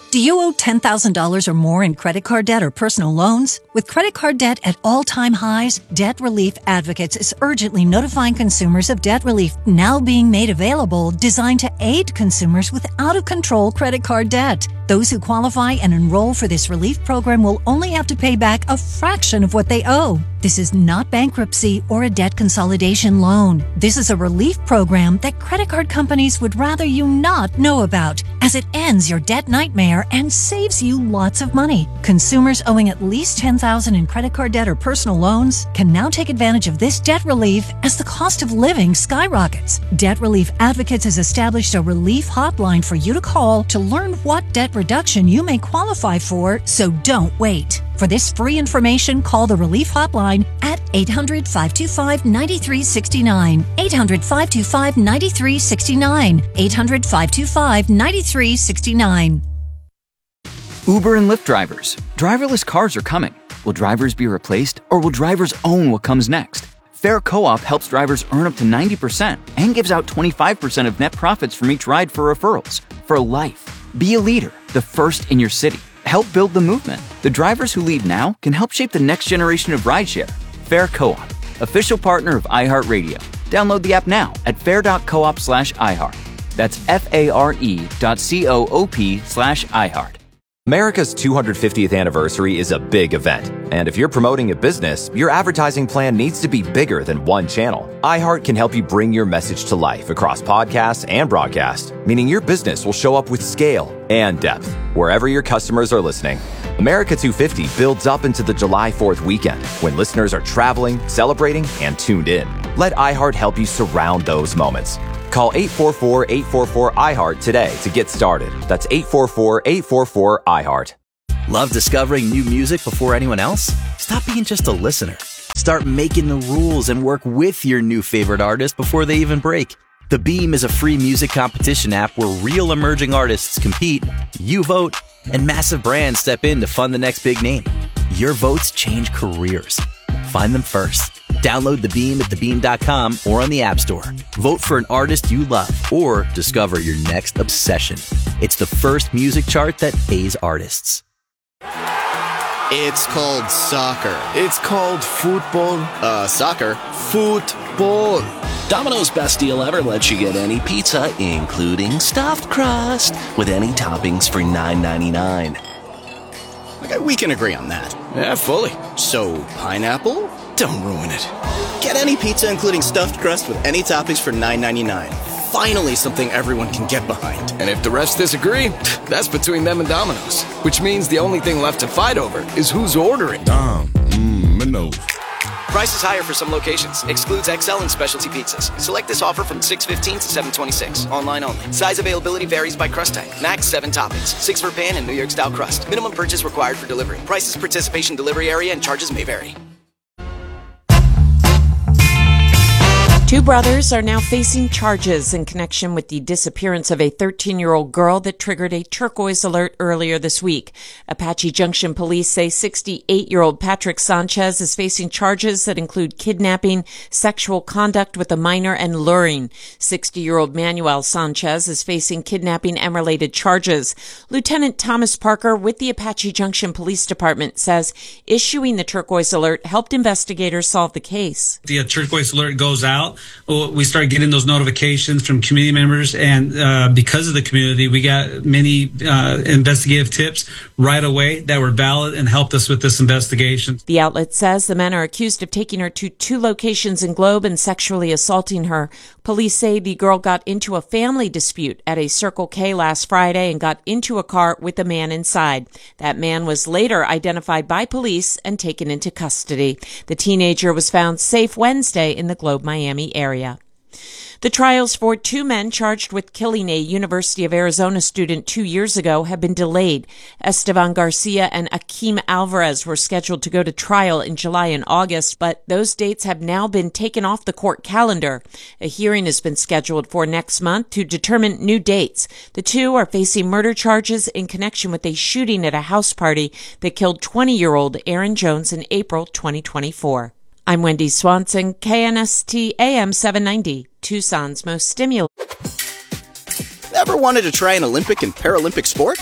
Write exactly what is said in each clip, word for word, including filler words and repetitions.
Do you owe ten thousand dollars or more in credit card debt or personal loans? With credit card debt at all-time highs, Debt Relief Advocates is urgently notifying consumers of debt relief now being made available, designed to aid consumers with out-of-control credit card debt. Those who qualify and enroll for this relief program will only have to pay back a fraction of what they owe. This is not bankruptcy or a debt consolidation loan. This is a relief program that credit card companies would rather you not know about, as it ends your debt nightmare and saves you lots of money. Consumers owing at least ten thousand dollars in credit card debt or personal loans can now take advantage of this debt relief as the cost of living skyrockets. Debt Relief Advocates has established a relief hotline for you to call to learn what debt reduction you may qualify for, so don't wait. For this free information, call the Relief Hotline at eight hundred, five two five, nine three six nine, eight hundred, five two five, nine three six nine, eight hundred, five two five, nine three six nine. Uber and Lyft drivers. Driverless cars are coming. Will drivers be replaced, or will drivers own what comes next? Fair Co-op helps drivers earn up to ninety percent and gives out twenty-five percent of net profits from each ride for referrals. For life. Be a leader, the first in your city. Help build the movement. The drivers who lead now can help shape the next generation of rideshare. Fair Co-op, official partner of iHeartRadio. Download the app now at fair.coop slash iHeart. That's F-A-R-E dot C-O-O-P slash iHeart. America's two hundred fiftieth anniversary is a big event, and if you're promoting a business, your advertising plan needs to be bigger than one channel. iHeart can help you bring your message to life across podcasts and broadcast, meaning your business will show up with scale and depth wherever your customers are listening. America two fifty builds up into the July fourth weekend when listeners are traveling, celebrating, and tuned in. Let iHeart help you surround those moments. Call eight four four, eight four four, I heart today to get started. That's eight four four, eight four four, I heart. Love discovering new music before anyone else? Stop being just a listener. Start making the rules and work with your new favorite artist before they even break. The Beam is a free music competition app where real emerging artists compete, you vote, and massive brands step in to fund the next big name. Your votes change careers. Find them first. Download The Beam at the beam dot com or on the App Store. Vote for an artist you love or discover your next obsession. It's the first music chart that pays artists. It's called soccer. It's called football. Uh, soccer. Football. Domino's best deal ever lets you get any pizza, including stuffed crust, with any toppings for nine ninety-nine. Okay, we can agree on that. Yeah, fully. So, pineapple? Don't ruin it. Get any pizza including stuffed crust with any toppings for nine ninety-nine. Finally something everyone can get behind. And if the rest disagree, that's between them and Domino's. Which means the only thing left to fight over is who's ordering. Dom, mmm, no. Price is higher for some locations. Excludes X L and specialty pizzas. Select this offer from six fifteen to seven twenty-six. Online only. Size availability varies by crust type. Max seven toppings. Six for pan and New York style crust. Minimum purchase required for delivery. Prices, participation, delivery area, and charges may vary. Two brothers are now facing charges in connection with the disappearance of a thirteen-year-old girl that triggered a turquoise alert earlier this week. Apache Junction police say sixty-eight-year-old Patrick Sanchez is facing charges that include kidnapping, sexual conduct with a minor, and luring. sixty-year-old Manuel Sanchez is facing kidnapping and related charges. Lieutenant Thomas Parker with the Apache Junction Police Department says issuing the turquoise alert helped investigators solve the case. The turquoise alert goes out. We start getting those notifications from community members, and uh, because of the community, we got many uh, investigative tips right away that were valid and helped us with this investigation. The outlet says the men are accused of taking her to two locations in Globe and sexually assaulting her. Police say the girl got into a family dispute at a Circle K last Friday and got into a car with a man inside. That man was later identified by police and taken into custody. The teenager was found safe Wednesday in the Globe, Miami area. The trials for two men charged with killing a University of Arizona student two years ago have been delayed. Estevan Garcia and Akeem Alvarez were scheduled to go to trial in July and August, but those dates have now been taken off the court calendar. A hearing has been scheduled for next month to determine new dates. The two are facing murder charges in connection with a shooting at a house party that killed twenty-year-old Aaron Jones in April twenty twenty-four. I'm Wendy Swanson, K N S T A M seven ninety, Tucson's most stimulating. Ever wanted to try an Olympic and Paralympic sport?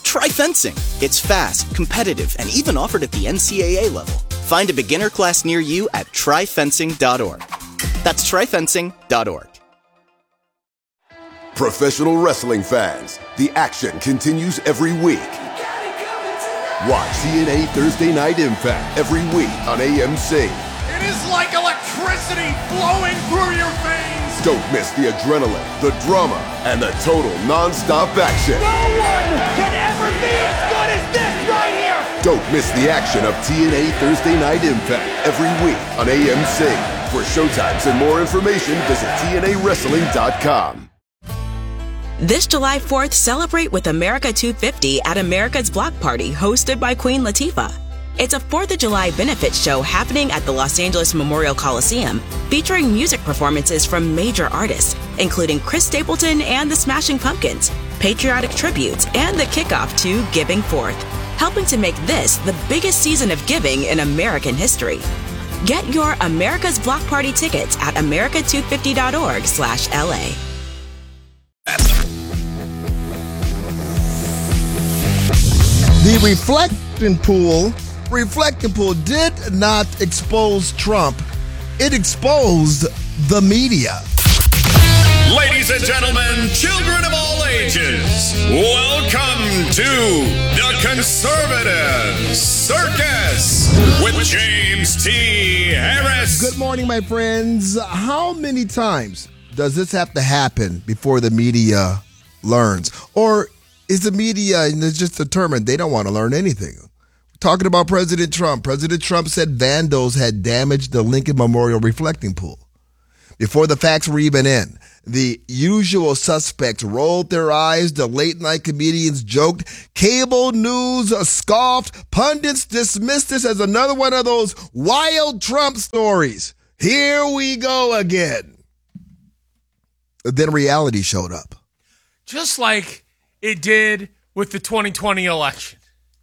Try fencing. It's fast, competitive, and even offered at the N C double A level. Find a beginner class near you at try fencing dot org. That's try fencing dot org. Professional wrestling fans, the action continues every week. Watch T N A Thursday Night Impact every week on A M C. It is like electricity flowing through your veins. Don't miss the adrenaline, the drama, and the total non-stop action. No one can ever be as good as this right here. Don't miss the action of T N A Thursday Night Impact every week on A M C. For showtimes and more information, visit T N A wrestling dot com. This July fourth, celebrate with America two fifty at America's Block Party, hosted by Queen Latifah. It's a fourth of July benefit show happening at the Los Angeles Memorial Coliseum, featuring music performances from major artists, including Chris Stapleton and the Smashing Pumpkins, patriotic tributes, and the kickoff to Giving Forth, helping to make this the biggest season of giving in American history. Get your America's Block Party tickets at america two fifty dot org slash L A. The reflecting pool, reflecting pool did not expose Trump. It exposed the media. Ladies and gentlemen, children of all ages, welcome to the Conservative Circus with James T. Harris. Good morning, my friends. How many times does this have to happen before the media learns? Or is the media just determined they don't want to learn anything? Talking about President Trump. President Trump said vandals had damaged the Lincoln Memorial reflecting pool. Before the facts were even in, the usual suspects rolled their eyes, the late-night comedians joked, cable news scoffed, pundits dismissed this as another one of those wild Trump stories. Here we go again. Then reality showed up. Just like it did with the twenty twenty election.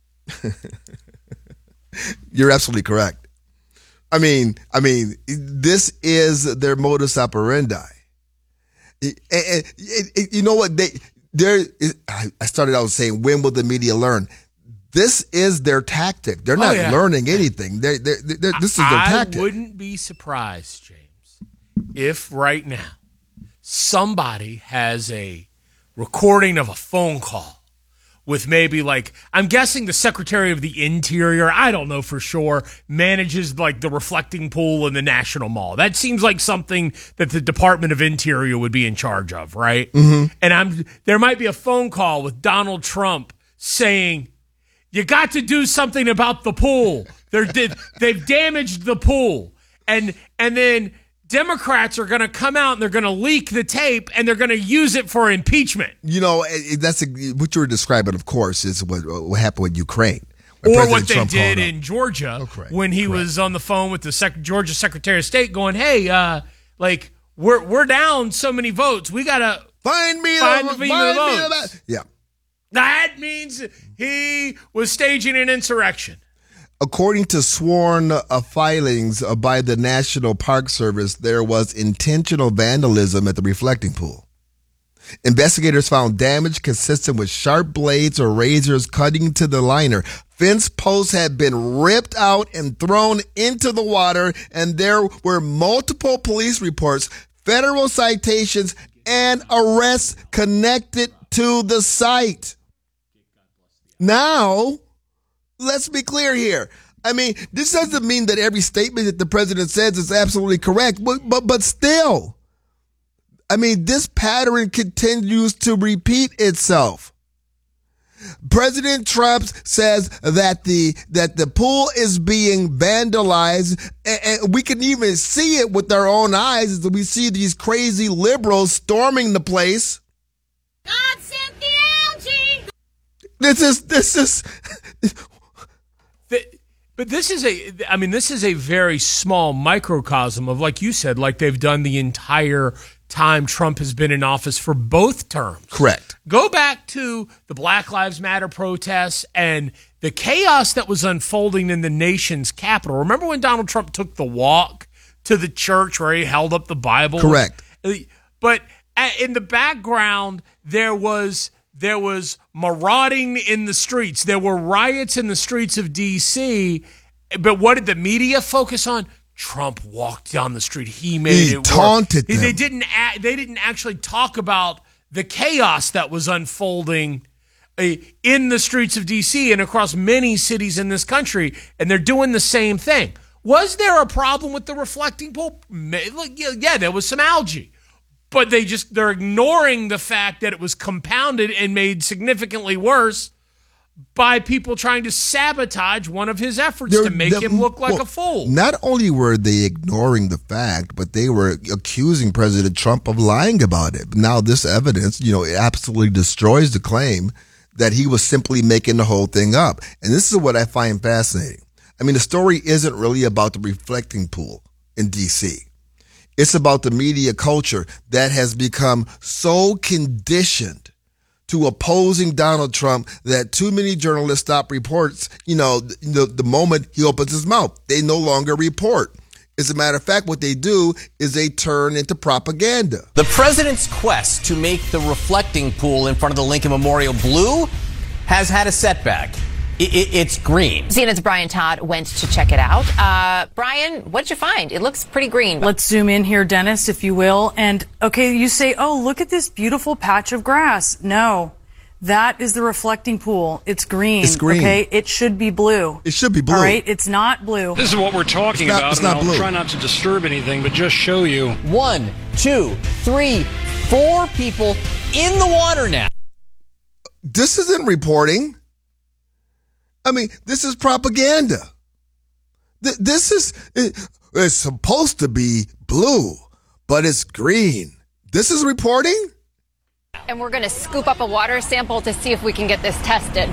You're absolutely correct. I mean, I mean, this is their modus operandi. And, and, and, you know what? They, there. I started out saying, when will the media learn? This is their tactic. They're not oh, yeah. learning anything. They're, they're, they're, this is their tactic. I wouldn't be surprised, James, if right now somebody has a recording of a phone call with maybe like, I'm guessing the Secretary of the Interior, I don't know for sure, manages like the reflecting pool in the National Mall. That seems like something that the Department of Interior would be in charge of, right? Mm-hmm. And I'm there might be a phone call with Donald Trump saying, you got to do something about the pool. They're, they've damaged the pool. And and then Democrats are going to come out and they're going to leak the tape and they're going to use it for impeachment. You know, that's a, what you were describing, of course, is what, what happened with Ukraine. Or President what they Trump did in Georgia oh, correct, when he correct. was on the phone with the Sec- Georgia Secretary of State going, hey, uh, like, we're we're down so many votes. We got to find me find the, the, find the me votes. The, yeah. That means he was staging an insurrection. According to sworn uh, filings uh, by the National Park Service, there was intentional vandalism at the reflecting pool. Investigators found damage consistent with sharp blades or razors cutting to the liner. Fence posts had been ripped out and thrown into the water, and there were multiple police reports, federal citations, and arrests connected to the site. Now, let's be clear here. I mean, this doesn't mean that every statement that the president says is absolutely correct, but but, but still, I mean, this pattern continues to repeat itself. President Trump says that the that the pool is being vandalized, and, and we can even see it with our own eyes as we see these crazy liberals storming the place. God sent the algae. This is this is. the, but this is a. I mean, this is a very small microcosm of, like you said, like they've done the entire time Trump has been in office for both terms. Correct. Go back to the Black Lives Matter protests and the chaos that was unfolding in the nation's capital. Remember when Donald Trump took the walk to the church where he held up the Bible? Correct. But in the background, there was there was marauding in the streets. There were riots in the streets of D C. But what did the media focus on? Trump walked down the street. He made he it work. taunted them. They didn't. A- they didn't actually talk about the chaos that was unfolding uh, in the streets of D C and across many cities in this country. And they're doing the same thing. Was there a problem with the reflecting pool? Yeah, there was some algae. But they just, they're ignoring the fact that it was compounded and made significantly worse by people trying to sabotage one of his efforts They're, to make the, him look like well, a fool. Not only were they ignoring the fact, but they were accusing President Trump of lying about it. Now this evidence, you know, it absolutely destroys the claim that he was simply making the whole thing up. And this is what I find fascinating. I mean, the story isn't really about the reflecting pool in D C. It's about the media culture that has become so conditioned to opposing Donald Trump that too many journalists stop reports, you know, the, the moment he opens his mouth. They no longer report. As a matter of fact, what they do is they turn into propaganda. The president's quest to make the reflecting pool in front of the Lincoln Memorial blue has had a setback. It, it, it's green. C N N's Brian Todd went to check it out. Uh, Brian, what did you find? It looks pretty green. Let's zoom in here, Dennis, if you will. And, okay, you say, oh, look at this beautiful patch of grass. No, that is the reflecting pool. It's green. It's green. Okay, it should be blue. It should be blue. All right, it's not blue. This is what we're talking it's not, about. It's and not I'll blue. try not to disturb anything, but just show you. One, two, three, four people in the water now. This isn't reporting. I mean, this is propaganda. Th- this is, it, it's supposed to be blue, but it's green. This is reporting? And we're going to scoop up a water sample to see if we can get this tested.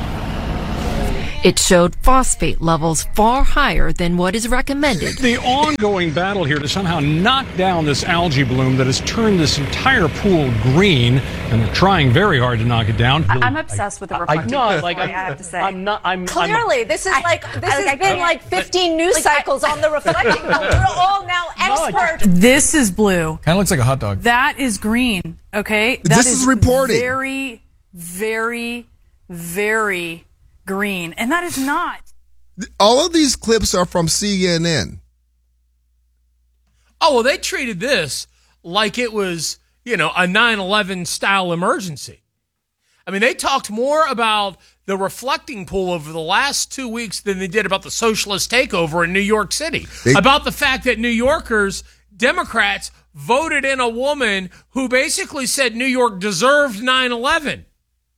It showed phosphate levels far higher than what is recommended. The ongoing battle here to somehow knock down this algae bloom that has turned this entire pool green, and they're trying very hard to knock it down. I- I'm obsessed with the reflecting pool. No, like I have to say. I'm not. I'm Clearly, I'm, this is like this I- has I- been I- like fifteen news cycles on the reflecting pool. We're all now experts. This is blue. Kind of looks like a hot dog. That is green. Okay, that This is reporting. Very, very, very green, and that is not. All of these clips are from C N N. Oh, well, they treated this like it was, you know, a nine eleven style emergency. I mean, they talked more about the reflecting pool over the last two weeks than they did about the socialist takeover in New York City. They- about the fact that New Yorkers, Democrats, voted in a woman who basically said New York deserved nine eleven.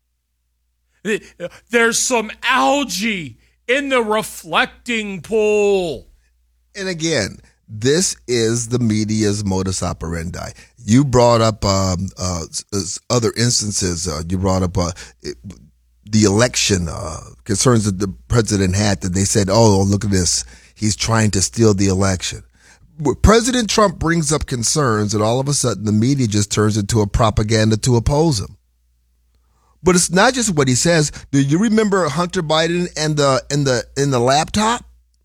There's some algae in the reflecting pool. And again, this is the media's modus operandi. You brought up um, uh, other instances. Uh, you brought up uh, it, the election uh, concerns that the president had, that they said, oh, look at this. He's trying to steal the election. President Trump brings up concerns, and all of a sudden the media just turns into a propaganda to oppose him. But it's not just what he says. Do you remember Hunter Biden and the and the in the laptop?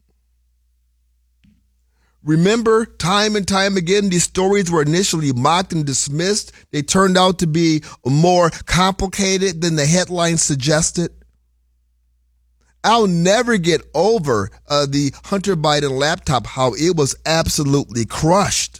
Remember, time and time again, these stories were initially mocked and dismissed. They turned out to be more complicated than the headline suggested. I'll never get over uh, the Hunter Biden laptop, how it was absolutely crushed.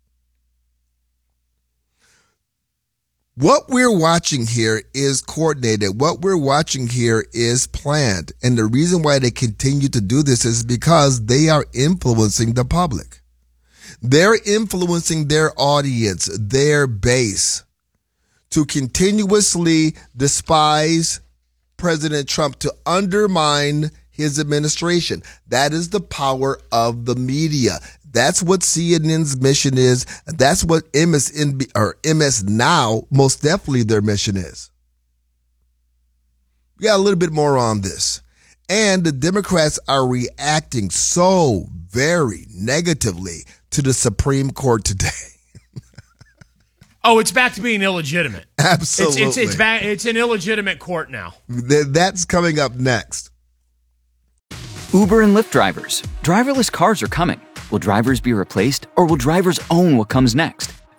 What we're watching here is coordinated. What we're watching here is planned. And the reason why they continue to do this is because they are influencing the public. They're influencing their audience, their base, to continuously despise President Trump, to undermine his administration. That is the power of the media. That's what C N N's mission is. That's what M S N B or M S Now, most definitely their mission is. We got a little bit more on this. And the Democrats are reacting so very negatively to the Supreme Court today. Oh, it's back to being illegitimate. Absolutely. It's, it's, it's, back, it's an illegitimate court now. That's coming up next. Uber and Lyft drivers. Driverless cars are coming. Will drivers be replaced, or will drivers own what comes next?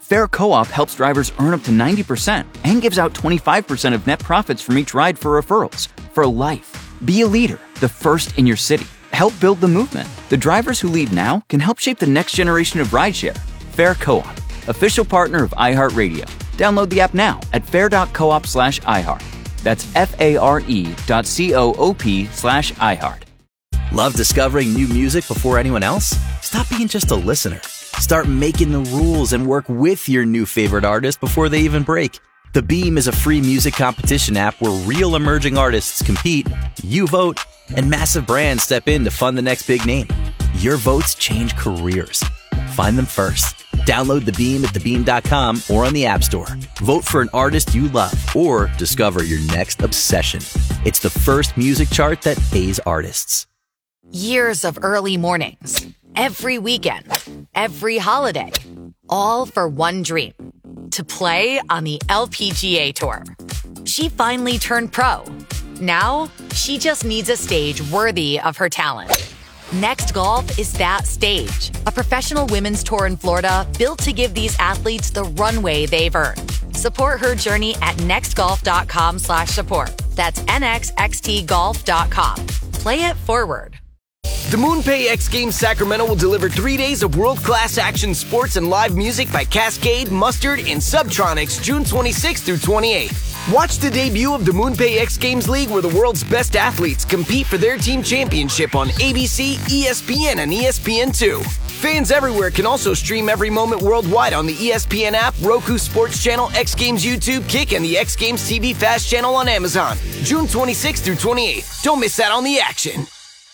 Fair Co-op helps drivers earn up to ninety percent and gives out twenty-five percent of net profits from each ride for referrals. For life. Be a leader, the first in your city. Help build the movement. The drivers who lead now can help shape the next generation of rideshare. Fair Co-op, official partner of iHeartRadio. Download the app now at fair.coop slash iHeart. That's F-A-R-E dot C-O-O-P slash iHeart. Love discovering new music before anyone else? Stop being just a listener. Start making the rules and work with your new favorite artist before they even break. The Beam is a free music competition app where real emerging artists compete, you vote, and massive brands step in to fund the next big name. Your votes change careers. Find them first. Download The Beam at the beam dot com or on the App Store. Vote for an artist you love or discover your next obsession. It's the first music chart that pays artists. Years of early mornings, every weekend, every holiday, all for one dream, to play on the L P G A Tour. She finally turned pro. Now, she just needs a stage worthy of her talent. Next Golf is that stage, a professional women's tour in Florida built to give these athletes the runway they've earned. Support her journey at nextgolf.com slash support. That's N X X T golf dot com. Play it forward. The MoonPay X Games Sacramento will deliver three days of world-class action sports and live music by Cascade, Mustard, and Subtronics June twenty-sixth through twenty-eighth. Watch the debut of the MoonPay X Games League where the world's best athletes compete for their team championship on A B C, E S P N, and E S P N two. Fans everywhere can also stream every moment worldwide on the E S P N app, Roku Sports Channel, X Games YouTube, Kick, and the X Games T V Fast Channel on Amazon. June twenty-sixth through twenty-eighth. Don't miss out on the action.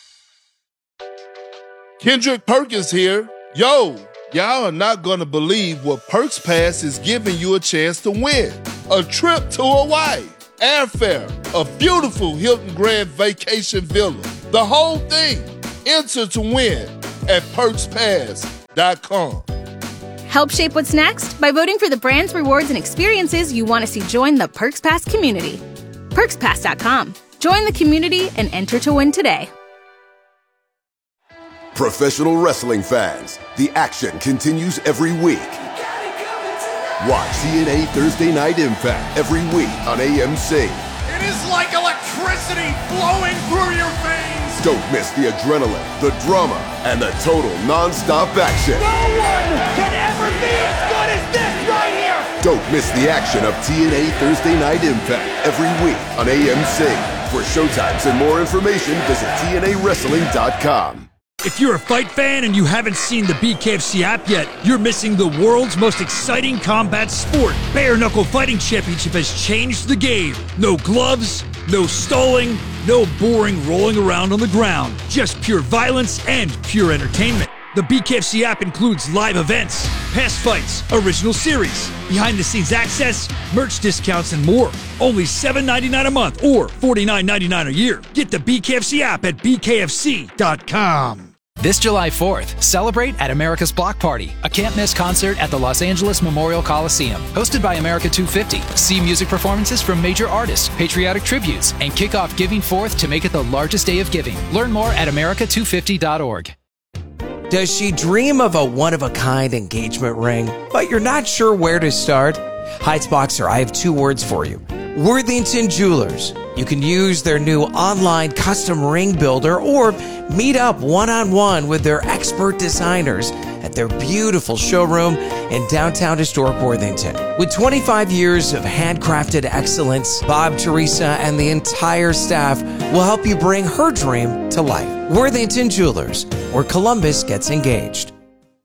Kendrick Perkins here. Yo, y'all are not gonna believe what Perks Pass is giving you a chance to win. A trip to Hawaii, airfare, a beautiful Hilton Grand Vacation Villa, the whole thing. Enter to win at perks pass dot com. Help shape what's next by voting for the brands, rewards, and experiences you want to see join the Perks Pass community. perks pass dot com. Join the community and enter to win today. Professional wrestling fans, the action continues every week. Watch T N A Thursday Night Impact every week on A M C. It is like electricity flowing through your veins. Don't miss the adrenaline, the drama, and the total non-stop action. No one can ever be as good as this right here. Don't miss the action of T N A Thursday Night Impact every week on A M C. For showtimes and more information, visit T N A wrestling dot com. If you're a fight fan and you haven't seen the B K F C app yet, you're missing the world's most exciting combat sport. Bare Knuckle Fighting Championship has changed the game. No gloves, no stalling, no boring rolling around on the ground. Just pure violence and pure entertainment. The B K F C app includes live events, past fights, original series, behind-the-scenes access, merch discounts, and more. Only seven dollars and ninety-nine cents a month or forty-nine dollars and ninety-nine cents a year. Get the B K F C app at B K F C dot com. This July fourth, celebrate at America's Block Party, a can't-miss concert at the Los Angeles Memorial Coliseum. Hosted by America two fifty. See music performances from major artists, patriotic tributes, and kick off Giving Fourth to make it the largest day of giving. Learn more at America two fifty dot org. Does she dream of a one-of-a-kind engagement ring, but you're not sure where to start? Heights Boxer, I have two words for you. Worthington Jewelers. You can use their new online custom ring builder or meet up one-on-one with their expert designers at their beautiful showroom in downtown historic Worthington. With twenty-five years of handcrafted excellence, Bob, Teresa, and the entire staff will help you bring her dream to life. Worthington Jewelers, where Columbus gets engaged.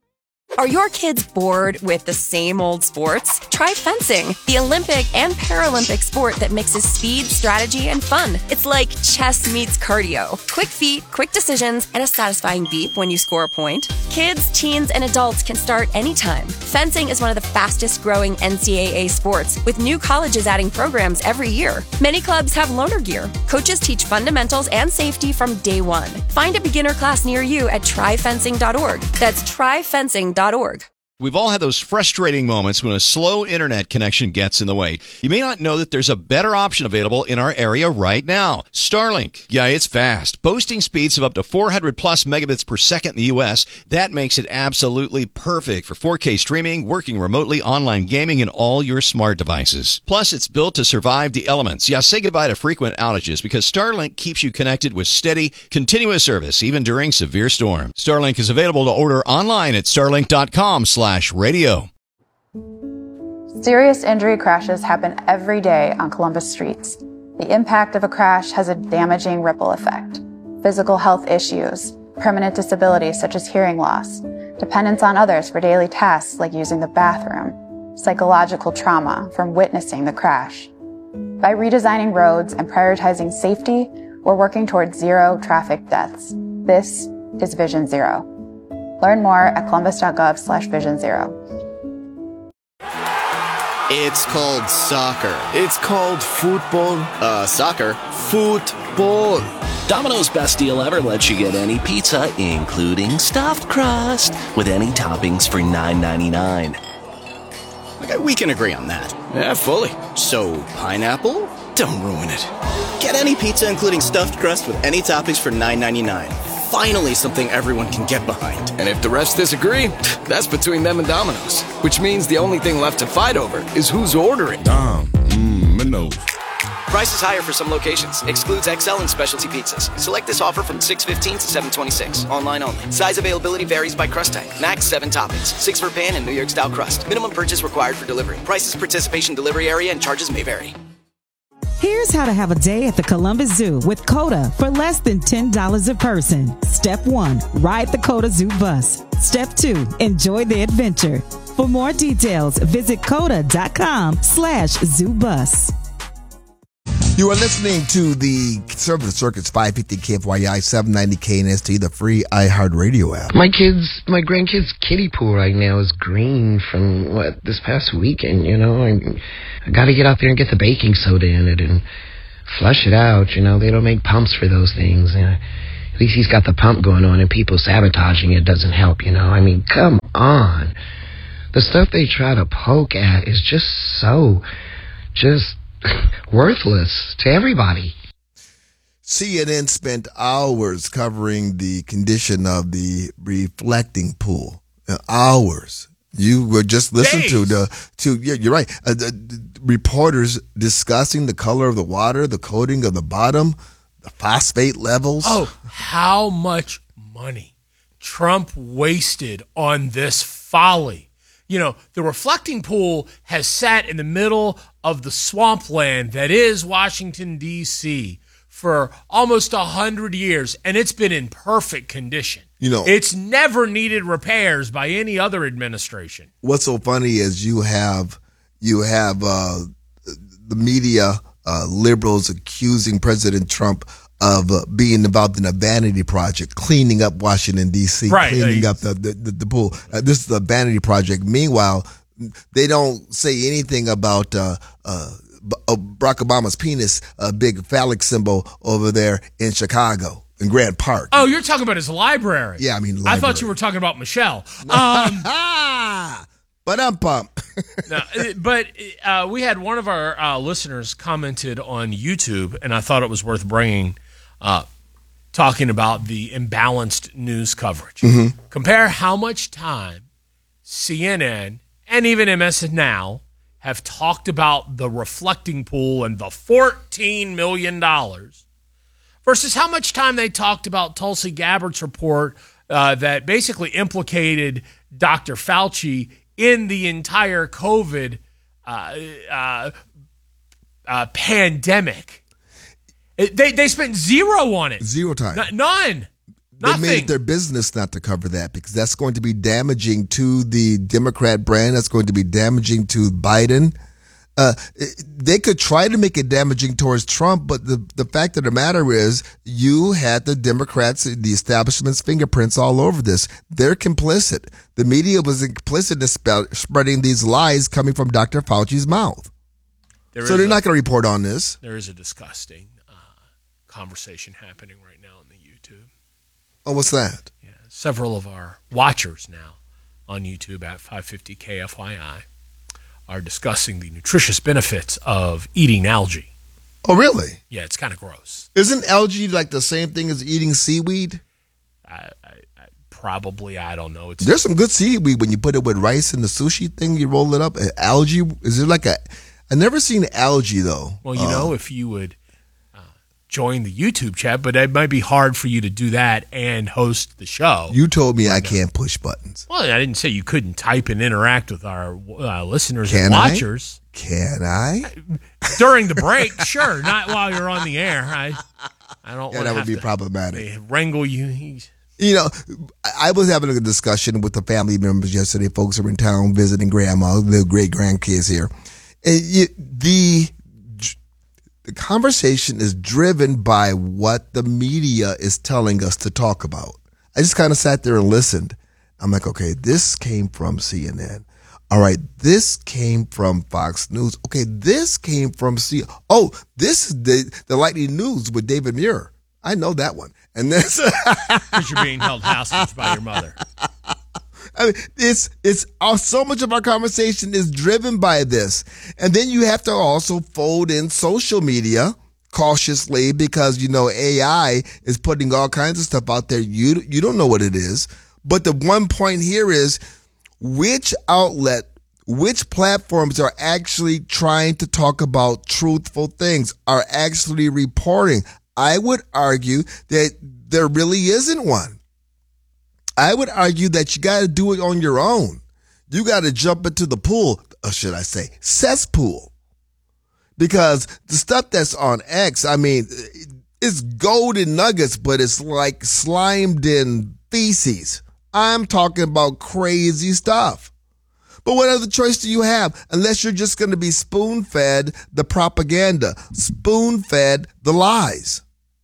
Are your kids bored with the same old sports? Try fencing, the Olympic and Paralympic sport that mixes speed, strategy, and fun. It's like chess meets cardio. Quick feet, quick decisions, and a satisfying beep when you score a point. Kids, teens, and adults can start anytime. Fencing is one of the fastest growing N C double A sports, with new colleges adding programs every year. Many clubs have loaner gear. Coaches teach fundamentals and safety from day one. Find a beginner class near you at try fencing dot org. That's try fencing dot org. We've all had those frustrating moments when a slow internet connection gets in the way. You may not know that there's a better option available in our area right now. Starlink. Yeah, it's fast. Boasting speeds of up to four hundred plus megabits per second in the U S. That makes it absolutely perfect for four K streaming, working remotely, online gaming, and all your smart devices. Plus, it's built to survive the elements. Yeah, say goodbye to frequent outages because Starlink keeps you connected with steady, continuous service, even during severe storms. Starlink is available to order online at starlink.com slash radio. Serious injury crashes happen every day on Columbus streets. The impact of a crash has a damaging ripple effect. Physical health issues, permanent disabilities such as hearing loss, dependence on others for daily tasks like using the bathroom, psychological trauma from witnessing the crash. By redesigning roads and prioritizing safety, we're working towards zero traffic deaths. This is Vision Zero. Learn more at columbus.gov slash vision zero. It's called soccer. It's called football. Uh, soccer. Football. Domino's best deal ever lets you get any pizza, including stuffed crust, with any toppings for nine ninety-nine. Okay, we can agree on that. Yeah, fully. So, pineapple? Don't ruin it. Get any pizza, including stuffed crust, with any toppings for nine ninety-nine. Finally something everyone can get behind. And if the rest disagree, that's between them and Domino's. Which means the only thing left to fight over is who's ordering. Dom, mmm, no. Price is higher for some locations. Excludes X L and specialty pizzas. Select this offer from six fifteen to seven twenty-six. Online only. Size availability varies by crust type. Max seven toppings. Six for pan and New York style crust. Minimum purchase required for delivery. Prices, participation, delivery area, and charges may vary. Here's how to have a day at the Columbus Zoo with COTA for less than ten dollars a person. Step one, ride the COTA Zoo bus. Step two, enjoy the adventure. For more details, visit COTA.com slash zoo bus. You are listening to the Conservative Circuit's five fifty K F Y I, seven ninety K N S T, the free iHeartRadio app. My kids, my grandkids' kiddie pool right now is green from, what, this past weekend, you know? I, I got to get out there and get the baking soda in it and flush it out, you know? They don't make pumps for those things. Uh, at least he's got the pump going on and people sabotaging it doesn't help, you know? I mean, come on. The stuff they try to poke at is just so, just... worthless to everybody. C N N spent hours covering the condition of the reflecting pool. Uh, hours. You were just listening to the to yeah, you're right. Uh, the, the reporters discussing the color of the water, the coating of the bottom, the phosphate levels. Oh, how much money Trump wasted on this folly. You know, the reflecting pool has sat in the middle of the swampland that is Washington, D C for almost one hundred years, and it's been in perfect condition. You know, it's never needed repairs by any other administration. What's so funny is you have you have uh, the media, uh, liberals accusing President Trump of uh, being involved in a vanity project, cleaning up Washington, D C, right, cleaning uh, up the, the, the, the pool. Uh, this is a vanity project. Meanwhile, they don't say anything about uh, uh, Barack Obama's penis, a big phallic symbol over there in Chicago, in Grant Park. Oh, you're talking about his library. Yeah, I mean library. I thought you were talking about Michelle. Um, but I'm pumped. no, but uh, we had one of our uh, listeners commented on YouTube, and I thought it was worth bringing Uh, talking about the imbalanced news coverage. Mm-hmm. Compare how much time C N N and even M S N Now have talked about the reflecting pool and the fourteen million dollars versus how much time they talked about Tulsi Gabbard's report uh, that basically implicated Doctor Fauci in the entire COVID uh, uh, uh, pandemic. They they spent zero on it. Zero time. N- none. They Nothing. made it their business not to cover that because that's going to be damaging to the Democrat brand. That's going to be damaging to Biden. Uh, they could try to make it damaging towards Trump, but the, the fact of the matter is you had the Democrats, the establishment's fingerprints all over this. They're complicit. The media was complicit in spe- spreading these lies coming from Doctor Fauci's mouth. There so they're a, not going to report on this. There is a disgusting uh, conversation happening right now on the YouTube. Oh, what's that? Yeah, several of our watchers now on YouTube at five fifty K F Y I are discussing the nutritious benefits of eating algae. Oh, really? Yeah, it's kind of gross. Isn't algae like the same thing as eating seaweed? I, I, I, probably, I don't know. It's There's some good seaweed when you put it with rice in the sushi thing. You roll it up. Algae, is it like a? I've never seen algae though. Well, you uh, know, if you would uh, join the YouTube chat, but it might be hard for you to do that and host the show. You told me I can't push buttons. Well, I didn't say you couldn't type and interact with our uh, listeners Can and I? watchers. Can I? During the break, sure. Not while you're on the air. I, I don't. Yeah, want that to would have be to problematic. Wrangle you. You know, I was having a discussion with the family members yesterday. Folks are in town visiting grandma, the great grandkids here. And you, the the conversation is driven by what the media is telling us to talk about. I just kind of sat there and listened. I'm like, okay, this came from C N N. All right, this came from Fox News. Okay, this came from C. Oh, this is the the Lightning News with David Muir. I know that one. And this because you're being held hostage by your mother. I mean, it's it's uh, so much of our conversation is driven by this, and then you have to also fold in social media cautiously because you know A I is putting all kinds of stuff out there. You you don't know what it is, but the one point here is which outlet, which platforms are actually trying to talk about truthful things, are actually reporting. I would argue that there really isn't one. I would argue that you got to do it on your own. You got to jump into the pool, or should I say cesspool, because the stuff that's on X, I mean, it's golden nuggets, but it's like slimed in feces. I'm talking about crazy stuff. But what other choice do you have unless you're just going to be spoon-fed the propaganda, spoon-fed the lies?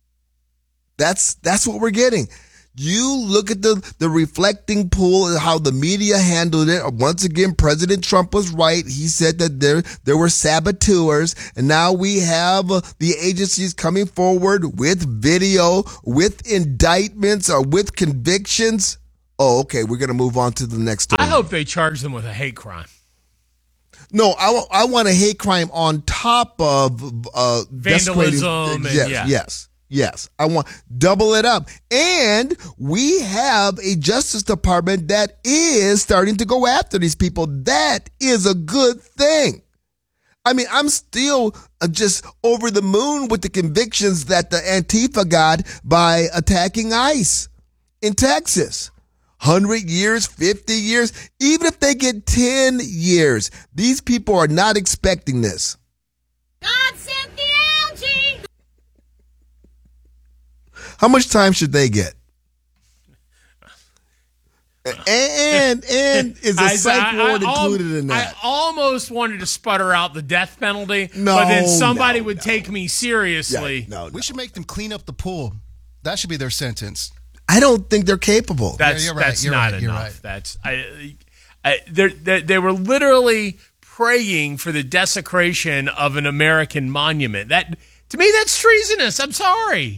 That's that's what we're getting. You look at the, the reflecting pool and how the media handled it. Once again, President Trump was right. He said that there, there were saboteurs. And now we have uh, the agencies coming forward with video, with indictments, or with convictions. Oh, okay, we're going to move on to the next story. I hope they charge them with a hate crime. No, I, w- I want a hate crime on top of uh, vandalism. Yes, and, yeah. yes. Yes, I want double it up. And we have a Justice Department that is starting to go after these people. That is a good thing. I mean, I'm still just over the moon with the convictions that the Antifa got by attacking ICE in Texas. one hundred years, fifty years, even if they get ten years, these people are not expecting this. God sent the algae! How much time should they get? And and is a psych ward included in that? I almost wanted to sputter out the death penalty, no, but then somebody no, would no. take me seriously. Yeah, no, no. We should make them clean up the pool. That should be their sentence. I don't think they're capable. That's yeah, you're right, that's you're not right, you're enough. right. That's I, I they they were literally praying for the desecration of an American monument. That to me, that's treasonous. I'm sorry.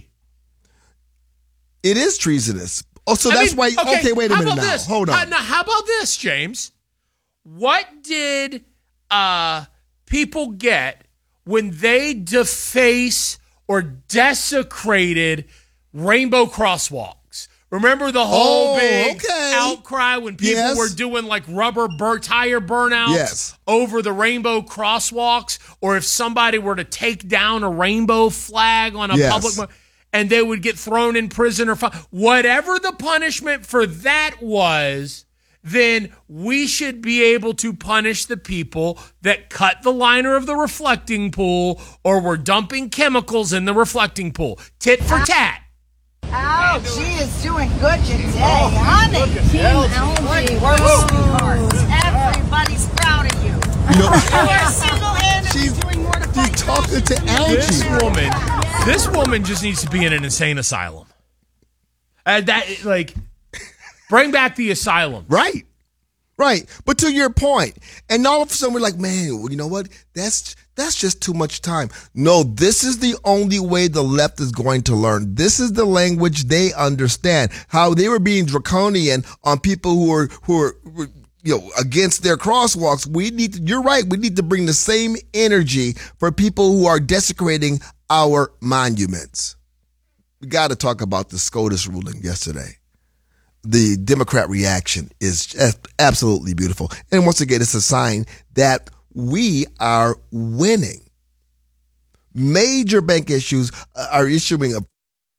It is treasonous. Oh, so I that's mean, why. Okay, Okay, wait a how minute about now. This? Hold on. How, now, how about this, James? What did uh, people get when they deface or desecrated rainbow crosswalks? Remember the whole Oh, big okay. outcry when people Yes. were doing like rubber bur- tire burnouts Yes. over the rainbow crosswalks, or if somebody were to take down a rainbow flag on a Yes. public mo- and they would get thrown in prison or fi- whatever the punishment for that was, then we should be able to punish the people that cut the liner of the reflecting pool or were dumping chemicals in the reflecting pool. Tit for tat. Algae is doing good today, honey. Team Algae, we're sweethearts. Everybody's proud of you. No. You are single-handedly She's, doing more to she's fight talking to This algae. woman, this woman just needs to be in an insane asylum. Uh, that like, bring back the asylum. Right. Right. But to your point, and all of a sudden we're like, man, well, you know what? That's that's just too much time. No, this is the only way the left is going to learn. This is the language they understand. How they were being draconian on people who are who are you know against their crosswalks. We need to, you're right. We need to bring the same energy for people who are desecrating our monuments. We got to talk about the SCOTUS ruling yesterday. The Democrat reaction is just absolutely beautiful. And once again, it's a sign that we are winning. Major bank issues are issuing a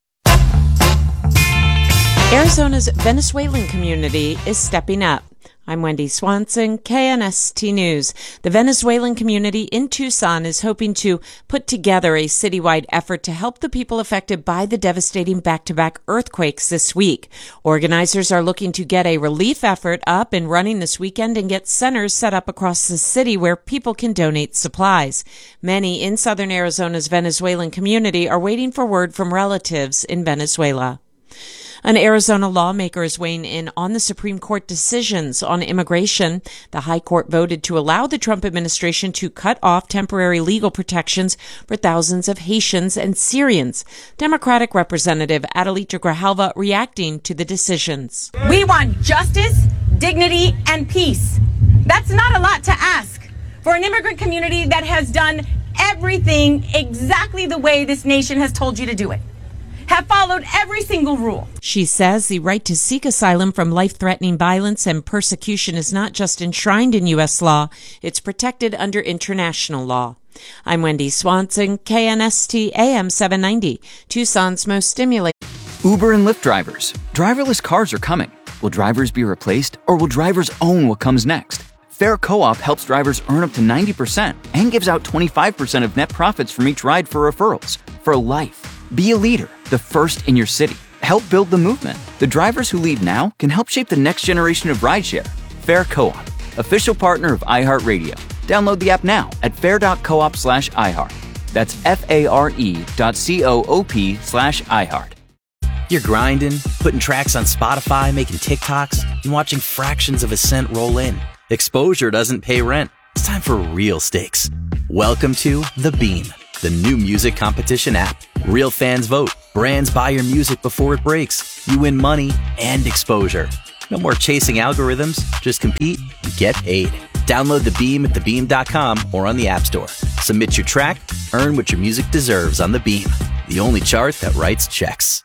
Arizona's Venezuelan community is stepping up. I'm Wendy Swanson, K N S T News. The Venezuelan community in Tucson is hoping to put together a citywide effort to help the people affected by the devastating back-to-back earthquakes this week. Organizers are looking to get a relief effort up and running this weekend and get centers set up across the city where people can donate supplies. Many in southern Arizona's Venezuelan community are waiting for word from relatives in Venezuela. An Arizona lawmaker is weighing in on the Supreme Court decisions on immigration. The High Court voted to allow the Trump administration to cut off temporary legal protections for thousands of Haitians and Syrians. Democratic Representative Adelita Grijalva reacting to the decisions. We want justice, dignity, and peace. That's not a lot to ask for an immigrant community that has done everything exactly the way this nation has told you to do it. Have followed every single rule. She says the right to seek asylum from life-threatening violence and persecution is not just enshrined in U S law, it's protected under international law. I'm Wendy Swanson, K N S T A M seven ninety, Tucson's most stimulating. Uber and Lyft drivers. Driverless cars are coming. Will drivers be replaced, or will drivers own what comes next? Fair Co-op helps drivers earn up to ninety percent and gives out twenty-five percent of net profits from each ride for referrals. For life. Be a leader, the first in your city. Help build the movement. The drivers who lead now can help shape the next generation of rideshare. Fair Co-op, official partner of iHeartRadio. Download the app now at fair.coop slash iHeart. That's F-A-R-E dot C-O-O-P slash iHeart. You're grinding, putting tracks on Spotify, making TikToks, and watching fractions of a cent roll in. Exposure doesn't pay rent. It's time for real stakes. Welcome to The Beam, the new music competition app. Real fans vote. Brands buy your music before it breaks. You win money and exposure. No more chasing algorithms. Just compete and get paid. Download The Beam at the beam dot com or on the App Store. Submit your track. Earn what your music deserves on The Beam, the only chart that writes checks.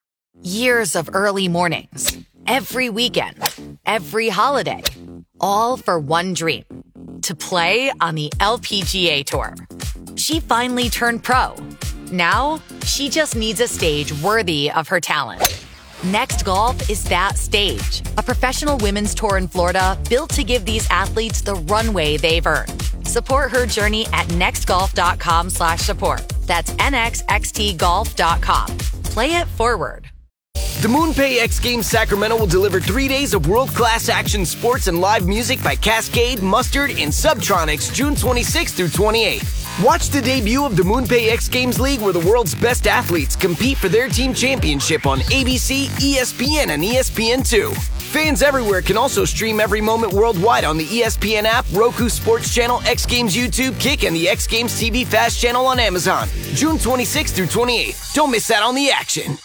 Years of early mornings. Every weekend. Every holiday. All for one dream. To play on the L P G A Tour. She finally turned pro. Now, she just needs a stage worthy of her talent. Next Golf is that stage. A professional women's tour in Florida built to give these athletes the runway they've earned. Support her journey at nextgolf.com slash support. That's N X X T golf dot com. Play it forward. The MoonPay X Games Sacramento will deliver three days of world-class action sports and live music by Cascade, Mustard, and Subtronics June twenty-sixth through twenty-eighth. Watch the debut of the MoonPay X Games League where the world's best athletes compete for their team championship on A B C, E S P N, and E S P N two. Fans everywhere can also stream every moment worldwide on the E S P N app, Roku Sports Channel, X Games YouTube, Kick, and the X Games T V Fast Channel on Amazon. June twenty-sixth through twenty-eighth. Don't miss out on the action.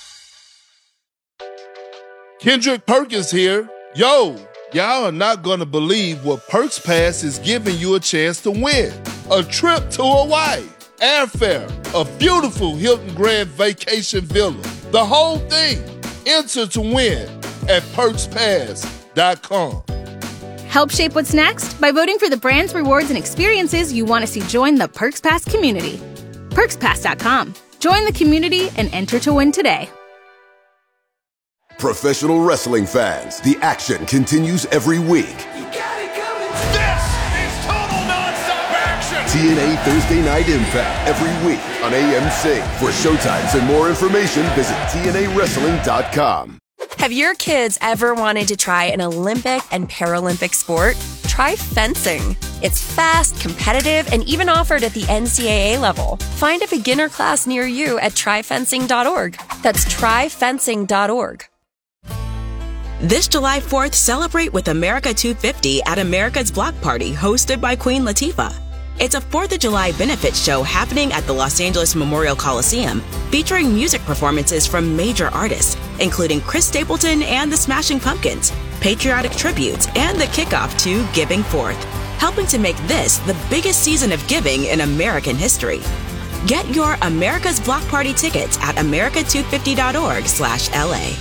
Kendrick Perkins here. Yo, y'all are not going to believe what Perks Pass is giving you a chance to win. A trip to Hawaii, airfare, a beautiful Hilton Grand Vacation Villa. The whole thing. Enter to win at perks pass dot com. Help shape what's next by voting for the brands, rewards, and experiences you want to see join the Perks Pass community. perks pass dot com. Join the community and enter to win today. Professional wrestling fans, the action continues every week. This is total nonstop action. T N A Thursday Night Impact every week on A M C. For showtimes and more information, visit T N A wrestling dot com. Have your kids ever wanted to try an Olympic and Paralympic sport? Try fencing. It's fast, competitive, and even offered at the N C double A level. Find a beginner class near you at try fencing dot org. That's try fencing dot org. This July fourth, celebrate with America two fifty at America's Block Party, hosted by Queen Latifah. It's a fourth of July benefit show happening at the Los Angeles Memorial Coliseum, featuring music performances from major artists, including Chris Stapleton and the Smashing Pumpkins, patriotic tributes, and the kickoff to Giving Forth, helping to make this the biggest season of giving in American history. Get your America's Block Party tickets at america two fifty dot org slash L A.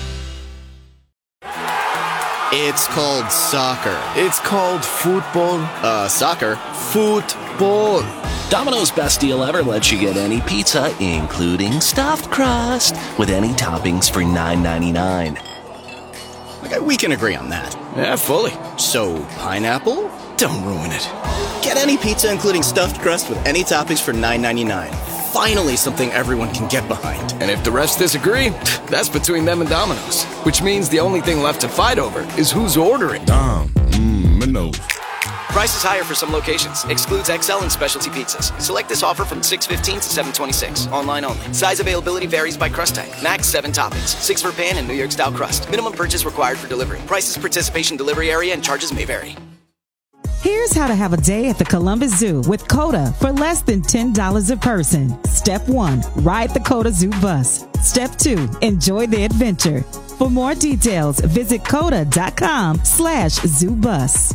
It's called soccer. It's called football. Uh, soccer. Football. Domino's best deal ever lets you get any pizza, including stuffed crust, with any toppings for nine ninety-nine. Okay, we can agree on that. Yeah, fully. So, pineapple? Don't ruin it. Get any pizza, including stuffed crust, with any toppings for nine ninety-nine. Finally, something everyone can get behind. And if the rest disagree, that's between them and Domino's. Which means the only thing left to fight over is who's ordering. Dom, mmm, no. Price is higher for some locations. Excludes X L and specialty pizzas. Select this offer from six fifteen to seven twenty-six. Online only. Size availability varies by crust type. Max seven toppings. Six for pan and New York style crust. Minimum purchase required for delivery. Prices, participation, delivery area, and charges may vary. Here's how to have a day at the Columbus Zoo with COTA for less than ten dollars a person. Step one, ride the COTA Zoo bus. Step two, enjoy the adventure. For more details, visit COTA.com slash zoo bus.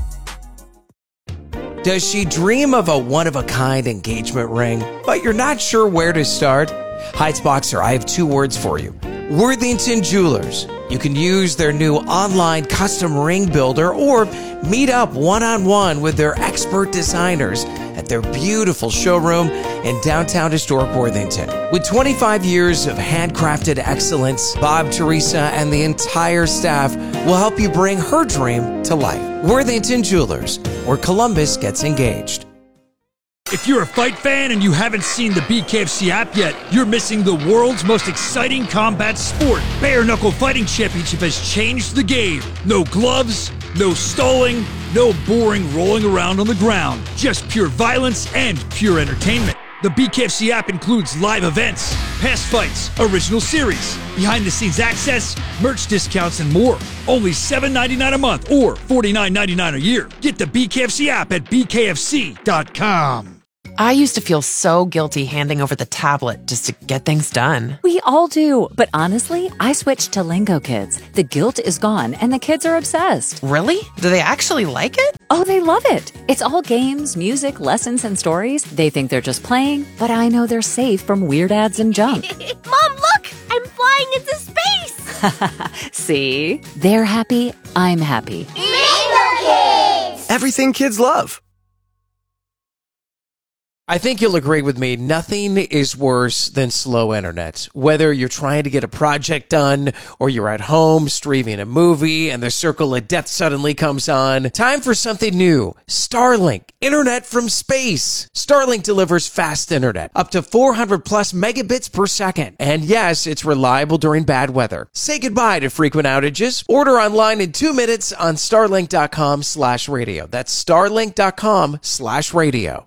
Does she dream of a one-of-a-kind engagement ring, but you're not sure where to start? Heights Boxer, I have two words for you. Worthington Jewelers. You can use their new online custom ring builder or meet up one-on-one with their expert designers at their beautiful showroom in downtown historic Worthington. With twenty-five years of handcrafted excellence, Bob, Teresa, and the entire staff will help you bring her dream to life. Worthington Jewelers, where Columbus gets engaged. If you're a fight fan and you haven't seen the B K F C app yet, you're missing the world's most exciting combat sport. Bare Knuckle Fighting Championship has changed the game. No gloves, no stalling, no boring rolling around on the ground. Just pure violence and pure entertainment. The B K F C app includes live events, past fights, original series, behind-the-scenes access, merch discounts, and more. Only seven ninety-nine a month or forty-nine ninety-nine a year. Get the B K F C app at b k f c dot com. I used to feel so guilty handing over the tablet just to get things done. We all do, but honestly, I switched to Lingo Kids. The guilt is gone, and the kids are obsessed. Really? Do they actually like it? Oh, they love it. It's all games, music, lessons, and stories. They think they're just playing, but I know they're safe from weird ads and junk. Mom, look! I'm flying into space! See? They're happy, I'm happy. Lingo Kids! Everything kids love. I think you'll agree with me, nothing is worse than slow internet. Whether you're trying to get a project done or you're at home streaming a movie and the circle of death suddenly comes on, time for something new. Starlink, internet from space. Starlink delivers fast internet, up to four hundred plus megabits per second. And yes, it's reliable during bad weather. Say goodbye to frequent outages. Order online in two minutes on starlink.com slash radio. That's starlink.com slash radio.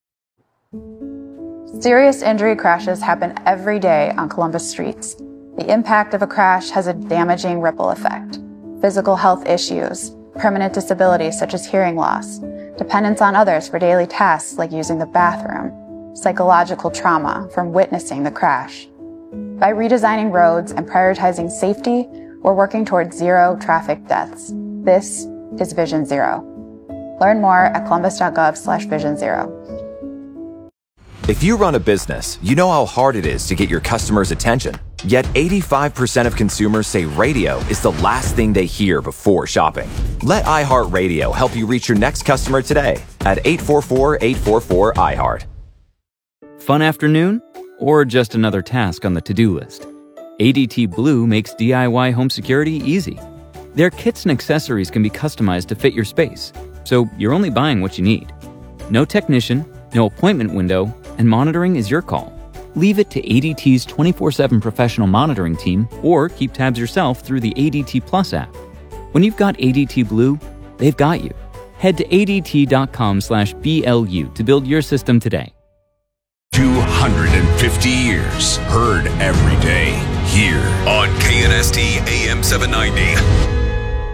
Serious injury crashes happen every day on Columbus streets. The impact of a crash has a damaging ripple effect. Physical health issues, permanent disabilities such as hearing loss, dependence on others for daily tasks like using the bathroom, psychological trauma from witnessing the crash. By redesigning roads and prioritizing safety, we're working towards zero traffic deaths. This is Vision Zero. Learn more at columbus.gov slash vision zero. If you run a business, you know how hard it is to get your customers' attention. Yet eighty-five percent of consumers say radio is the last thing they hear before shopping. Let iHeartRadio help you reach your next customer today at eight four four, eight four four, I heart. Fun afternoon? Or just another task on the to-do list? A D T Blue makes D I Y home security easy. Their kits and accessories can be customized to fit your space, so you're only buying what you need. No technician, no appointment window, and monitoring is your call. Leave it to A D T's twenty-four seven professional monitoring team or keep tabs yourself through the A D T Plus app. When you've got A D T Blue, they've got you. Head to A D T dot com slash B L U to build your system today. two hundred fifty years, heard every day, here on K N S T A M seven ninety.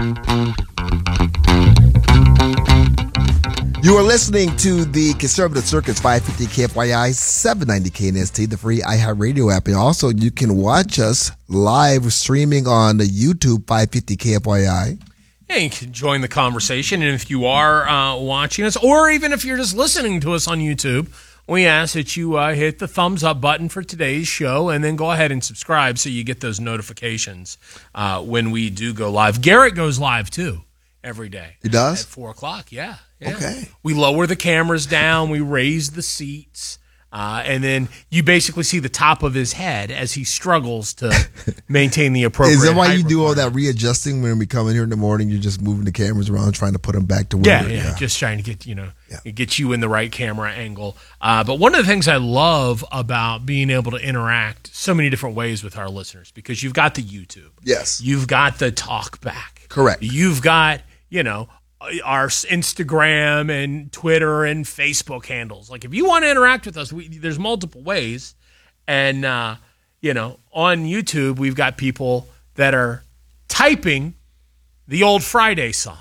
You are listening to the Conservative Circus five fifty K F Y I, seven ninety K N S T, the free iHeartRadio app. And also, you can watch us live streaming on the YouTube five fifty K F Y I. Yeah, you can join the conversation. And if you are uh, watching us, or even if you're just listening to us on YouTube, we ask that you uh, hit the thumbs up button for today's show and then go ahead and subscribe so you get those notifications uh, when we do go live. Garrett goes live, too, every day. He does? At four o'clock, yeah. Yeah. Okay. We lower the cameras down, we raise the seats, uh, and then you basically see the top of his head as he struggles to maintain the appropriate Is that why you height do all that readjusting when we come in here in the morning? You're just moving the cameras around, trying to put them back to where yeah, they're- yeah, just trying to get, you know, get you in the right camera angle. Uh, but one of the things I love about being able to interact so many different ways with our listeners, because you've got the YouTube. Yes. You've got the talk back. Correct. You've got, you know, our Instagram and Twitter and Facebook handles. Like, if you want to interact with us, we, there's multiple ways. And, uh, you know, on YouTube, we've got people that are typing the old Friday song.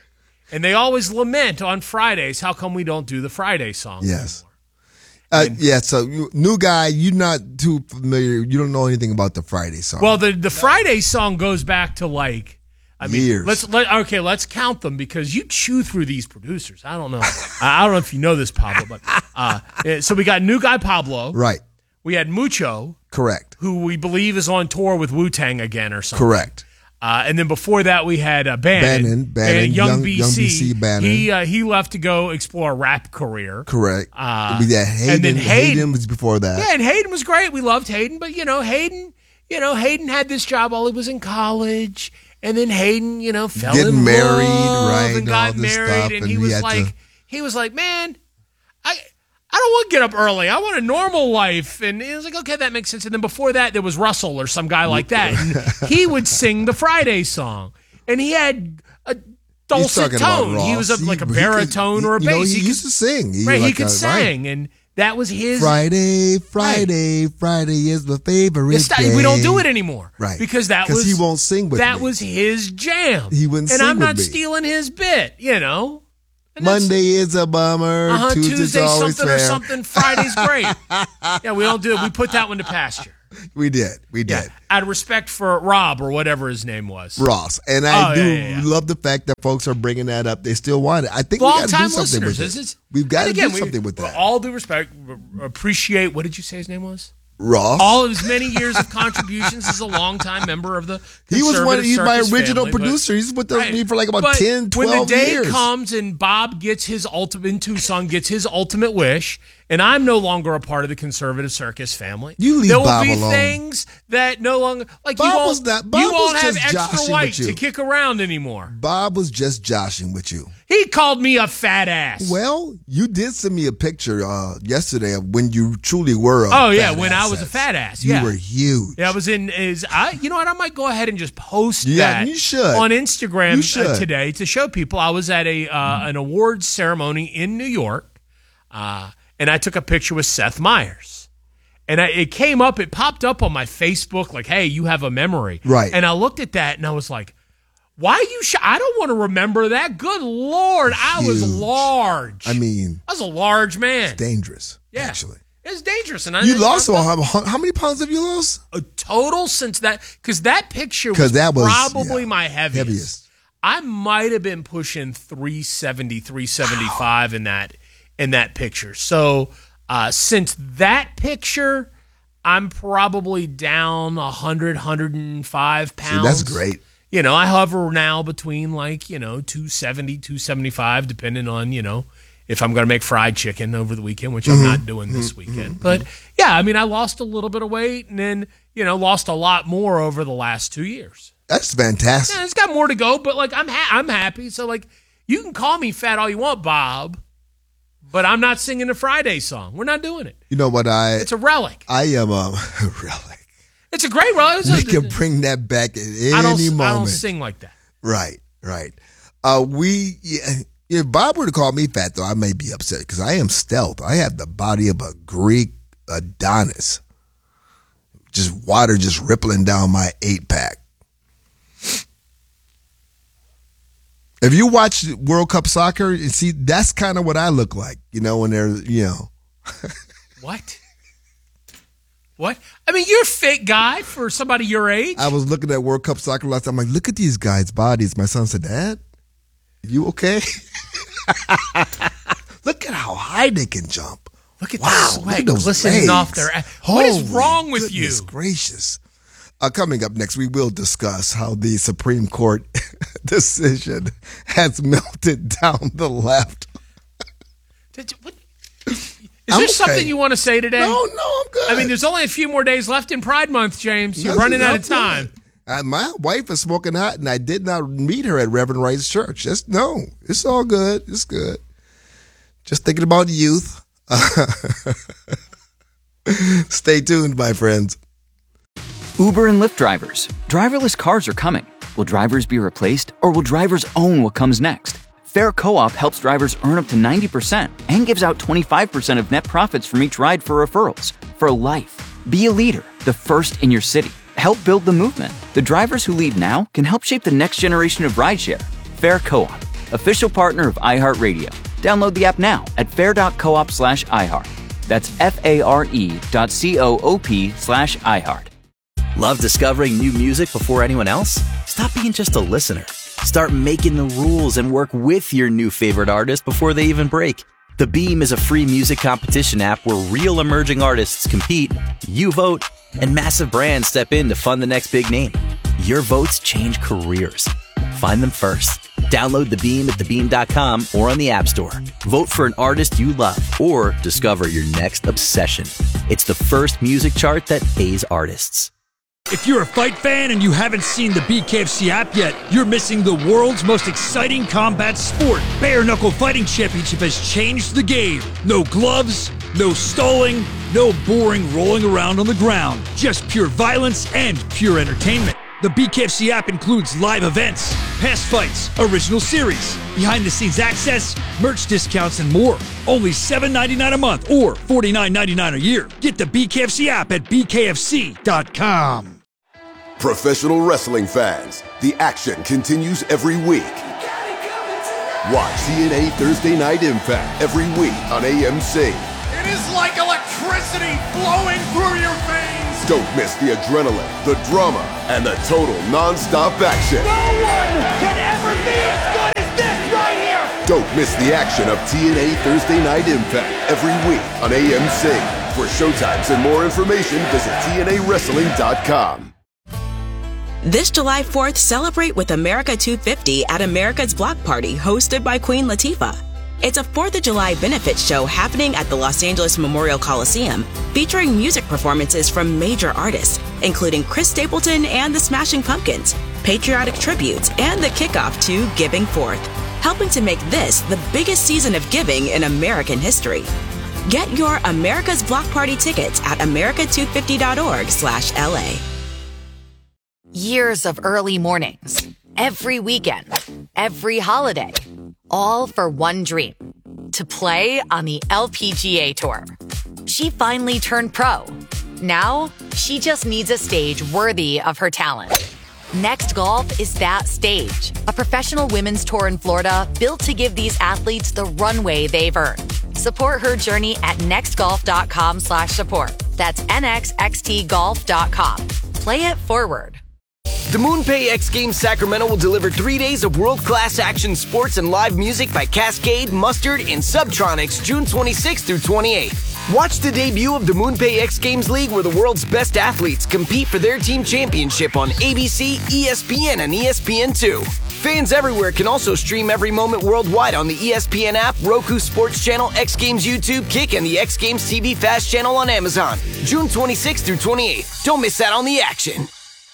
And they always lament on Fridays, how come we don't do the Friday song? Yes. Uh, yeah, so you, new guy, you're not too familiar. You don't know anything about the Friday song. Well, the, the Friday song goes back to, like, I mean, Years. let's let okay. Let's count them, because you chew through these producers. I don't know. I don't know if you know this, Pablo, but uh, so we got New Guy Pablo, right? We had Mucho, Correct. who we believe is on tour with Wu-Tang again or something. Correct. Uh, and then before that, we had uh, Bannon, Bannon, Bannon, Young, Young- B C. Young B C Bannon. He uh, he left to go explore a rap career. Correct. Uh, we had Hayden. and then Hayden, Hayden was before that. Yeah, and Hayden was great. We loved Hayden, but you know, Hayden, you know, Hayden had this job while he was in college. And then Hayden, you know, fell Getting in married, love right, and all got this married, stuff, and, and he he was had like, to- he was like, man, I, I don't want to get up early. I want a normal life. And he was like, okay, that makes sense. And then before that, there was Russell or some guy like that, and he would sing the Friday song, and he had a dulcet talking about tone. He Ross. was a, like a He- he baritone could- or a you know, bass. he could, used to sing. He right, he like could a- sing, right. and that was his Friday, Friday, Friday is my favorite It's not- day. we don't do it anymore, Right. Because that 'Cause was he won't sing with that me. was his jam. He wouldn't and sing I'm with not me. stealing his bit, you know. Monday is a bummer. Uh-huh, Tuesday's Tuesday always something or fair. something. Friday's great. Yeah, we don't do it. We put that one to pasture. We did. We did. Yeah, out of respect for Rob or whatever his name was, Ross. And I Oh, do yeah, yeah, yeah. love the fact that folks are bringing that up. They still want it. I think we got to do Long-time something listeners. with This it. is- We've got to and again, do we- something with that. All due respect, r- appreciate. What did you say his name was? Ross. All of his many years of contributions as a longtime member of the He was one. Conservative He's my Circus original family, but- producer. He's with Right. me for like about But ten, twelve when the day years. comes and Bob gets his ultimate in Tucson gets his ultimate wish, and I'm no longer a part of the Conservative Circus family. You leave there will Bob be alone. things that no longer like Bob you won't, was not- Bob you won't was have just extra joshing white with you. to kick around anymore. Bob was just joshing with you. He called me a fat ass. Well, you did send me a picture uh, yesterday of when you truly were. A Oh yeah, fat when ass. I was a fat ass. You Yeah. were huge. Yeah, I was in. Is I? You know what? I might go ahead and just post Yeah, that. you should. On Instagram You should. uh, today to show people. I was at a uh, an awards ceremony in New York, uh, and I took a picture with Seth Meyers, and I, it came up. It popped up on my Facebook like, "Hey, you have a memory." Right. And I looked at that and I was like, "Why you? Sh- I don't want to remember that." Good Lord, I was Huge. large. I mean, I was a large man. dangerous. Yeah. Actually, It's dangerous, and I you I- lost. Well, how, how many pounds have you lost? a total since that because that picture 'Cause was, that was, probably yeah, my heaviest. heaviest. I might have been pushing three seventy, three seventy-five in that in that picture. So uh, since that picture, I'm probably down one hundred, one hundred five pounds. See, that's great. You know, I hover now between like, you know, two seventy, two seventy-five, depending on, you know, if I'm going to make fried chicken over the weekend, which I'm not doing this weekend. But yeah, I mean, I lost a little bit of weight and then, you know, lost a lot more over the last two years. That's fantastic. Yeah, it's got more to go, but like I'm ha- I'm happy. So like you can call me fat all you want, Bob, but I'm not singing the Friday song. We're not doing it. You know what? I It's a relic. I am um, a relic. It's a great relic. We can bring that back at any I don't, moment. I don't sing like that. Right, right. Uh, we, yeah, if Bob were to call me fat, though, I may be upset because I am stealth. I have the body of a Greek Adonis. Just water just rippling down my eight pack. If you watch World Cup soccer, you see, that's kind of what I look like, you know, when they're, you know. What? What? I mean, you're a fit guy for somebody your age. I was looking at World Cup soccer last time. I'm like, look at these guys' bodies. My son said, Dad, you okay? Look at how high they can jump. Look at wow, the sweat look at those glistening legs. off their ass. What is Holy wrong with you? goodness gracious. Uh, coming up next, we will discuss how the Supreme Court decision has melted down the left. Did you, what? Is there I'm something okay. you want to say today? No, no, I'm good. I mean, there's only a few more days left in Pride Month, James. You're Yes, running out I'm of time. good. Uh, my wife is smoking hot, and I did not meet her at Reverend Wright's church. Just no, it's all good. It's good. Just thinking about youth. Stay tuned, my friends. Uber and Lyft drivers. Driverless cars are coming. Will drivers be replaced, or will drivers own what comes next? Fair Co-op helps drivers earn up to ninety percent and gives out twenty-five percent of net profits from each ride for referrals. For life. Be a leader, the first in your city. Help build the movement. The drivers who lead now can help shape the next generation of rideshare. Fair Co-op, official partner of iHeartRadio. Download the app now at fair.coop slash iHeart. That's F-A-R-E dot C-O-O-P slash iHeart. Love discovering new music before anyone else? Stop being just a listener. Start making the rules and work with your new favorite artist before they even break. The Beam is a free music competition app where real emerging artists compete, you vote, and massive brands step in to fund the next big name. Your votes change careers. Find them first. Download The Beam at the beam dot com or on the App Store. Vote for an artist you love or discover your next obsession. It's the first music chart that pays artists. If you're a fight fan and you haven't seen the B K F C app yet, you're missing the world's most exciting combat sport. Bare Knuckle Fighting Championship has changed the game. No gloves, no stalling, no boring rolling around on the ground. Just pure violence and pure entertainment. The B K F C app includes live events, past fights, original series, behind-the-scenes access, merch discounts, and more. Only seven dollars and ninety-nine cents a month or forty-nine dollars and ninety-nine cents a year. Get the B K F C app at B K F C dot com. Professional wrestling fans, the action continues every week. Watch T N A Thursday Night Impact every week on A M C. It is like electricity flowing through your veins. Don't miss the adrenaline, the drama, and the total non-stop action. No one can ever be as good as this right here. Don't miss the action of T N A Thursday Night Impact every week on A M C. For showtimes and more information, visit T N A wrestling dot com. This July fourth, celebrate with America two fifty at America's Block Party, hosted by Queen Latifah. It's a fourth of July benefit show happening at the Los Angeles Memorial Coliseum, featuring music performances from major artists, including Chris Stapleton and the Smashing Pumpkins, patriotic tributes, and the kickoff to Giving Forth, helping to make this the biggest season of giving in American history. Get your America's Block Party tickets at america two fifty dot org slash L A. Years of early mornings, every weekend, every holiday, all for one dream, to play on the L P G A Tour. She finally turned pro. Now, she just needs a stage worthy of her talent. Next Golf is that stage, a professional women's tour in Florida built to give these athletes the runway they've earned. Support her journey at nextgolf.com slash support. That's N X X T golf dot com. Play it forward. The MoonPay X Games Sacramento will deliver three days of world-class action sports and live music by Cascade, Mustard, and Subtronics June twenty-sixth through twenty-eighth. Watch the debut of the MoonPay X Games League, where the world's best athletes compete for their team championship on A B C, E S P N, and E S P N two. Fans everywhere can also stream every moment worldwide on the E S P N app, Roku Sports Channel, X Games YouTube, Kick, and the X Games T V Fast channel on Amazon. June twenty-sixth through twenty-eighth. Don't miss out on the action.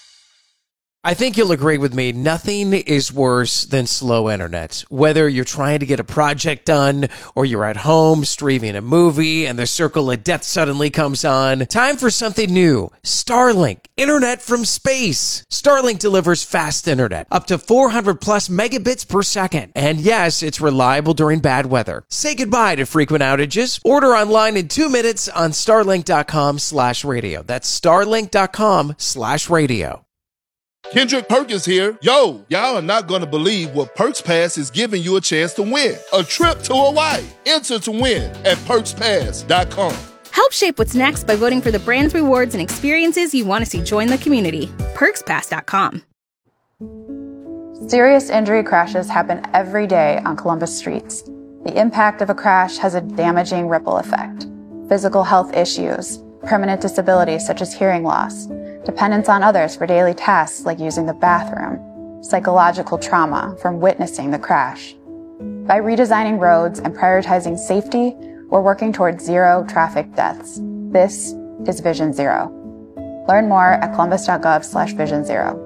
I think you'll agree with me. Nothing is worse than slow internet. Whether you're trying to get a project done or you're at home streaming a movie and the circle of death suddenly comes on, time for something new. Starlink, internet from space. Starlink delivers fast internet, up to four hundred plus megabits per second. And yes, it's reliable during bad weather. Say goodbye to frequent outages. Order online in two minutes on starlink dot com slash radio. That's starlink dot com slash radio. Kendrick Perkins here. Yo, y'all are not going to believe what Perks Pass is giving you a chance to win. A trip to Hawaii. Enter to win at perks pass dot com. Help shape what's next by voting for the brands, rewards, and experiences you want to see join the community. perks pass dot com. Serious injury crashes happen every day on Columbus streets. The impact of a crash has a damaging ripple effect. Physical health issues, permanent disabilities such as hearing loss, dependence on others for daily tasks like using the bathroom, psychological trauma from witnessing the crash. By redesigning roads and prioritizing safety, we're working towards zero traffic deaths. This is Vision Zero. Learn more at columbus.gov slash vision zero.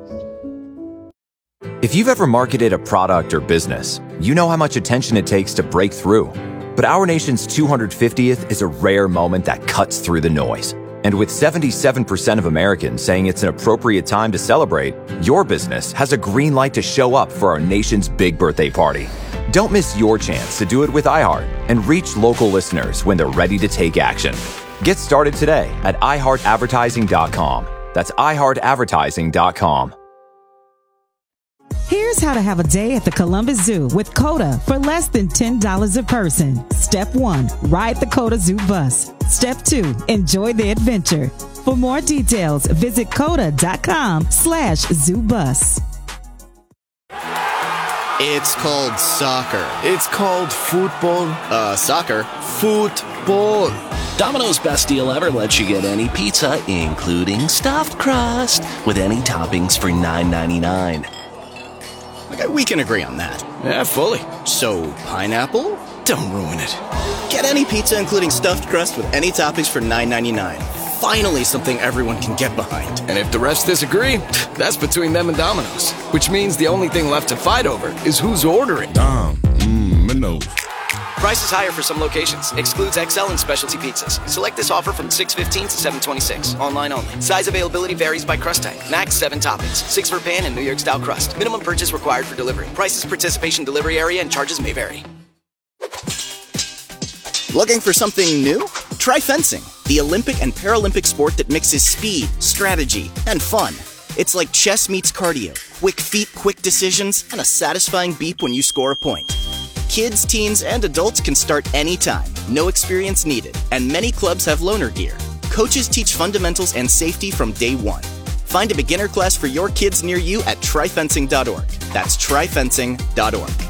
If you've ever marketed a product or business, you know how much attention it takes to break through. But our nation's two hundred fiftieth is a rare moment that cuts through the noise. And with seventy-seven percent of Americans saying it's an appropriate time to celebrate, your business has a green light to show up for our nation's big birthday party. Don't miss your chance to do it with iHeart and reach local listeners when they're ready to take action. Get started today at i heart advertising dot com. That's i heart advertising dot com. Here's how to have a day at the Columbus Zoo with COTA for less than ten dollars a person. Step one, ride the COTA Zoo bus. Step two, enjoy the adventure. For more details, visit coda.com slash zoo bus. It's called soccer. It's called football. Uh, soccer. Football. Domino's Best Deal Ever lets you get any pizza, including stuffed crust, with any toppings for nine ninety-nine. Okay, we can agree on that. Yeah, fully. So, pineapple? Don't ruin it. Get any pizza, including stuffed crust, with any toppings for nine ninety-nine. Finally, something everyone can get behind. And if the rest disagree, that's between them and Domino's. Which means the only thing left to fight over is who's ordering. Dom, mmm, minnows. Prices higher for some locations. Excludes X L and specialty pizzas. Select this offer from six fifteen to seven twenty-six. Online only. Size availability varies by crust type. Max seven toppings. Six for pan and New York style crust. Minimum purchase required for delivery. Prices, participation, delivery area, and charges may vary. Looking for something new? Try fencing, the Olympic and Paralympic sport that mixes speed, strategy, and fun. It's like chess meets cardio. Quick feet, quick decisions, and a satisfying beep when you score a point. Kids, teens, and adults can start anytime. No experience needed. And many clubs have loaner gear. Coaches teach fundamentals and safety from day one. Find a beginner class for your kids near you at try fencing dot org. That's try fencing dot org.